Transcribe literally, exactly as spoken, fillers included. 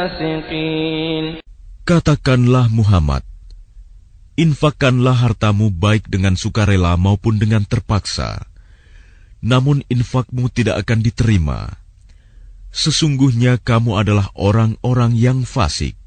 Katakanlah Muhammad, infakkanlah hartamu baik dengan sukarela maupun dengan terpaksa. Namun infakmu tidak akan diterima. Sesungguhnya kamu adalah orang-orang yang fasik.